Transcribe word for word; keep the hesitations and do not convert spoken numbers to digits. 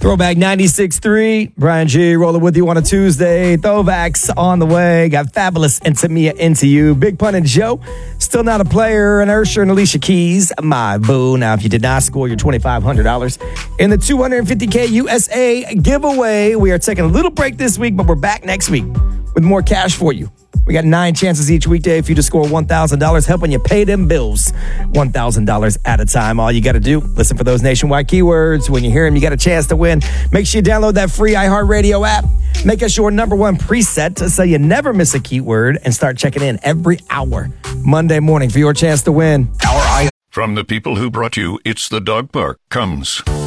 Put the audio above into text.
Throwback ninety-six point three. Brian G. rolling with you on a Tuesday. Throwbacks on the way. Got Fabulous Into Mia Into You. Big Pun and Joe. Still Not a Player. And Usher and Alicia Keys. My boo. Now, if you did not score your twenty-five hundred dollars in the two hundred fifty K U S A giveaway, we are taking a little break this week, but we're back next week with more cash for you. We got nine chances each weekday for you to score one thousand dollars, helping you pay them bills one thousand dollars at a time. All you got to do, listen for those nationwide keywords. When you hear them, you got a chance to win. Make sure you download that free iHeartRadio app. Make us your number one preset so you never miss a keyword and start checking in every hour Monday morning for your chance to win. Our I- From the people who brought you It's the Dog Park comes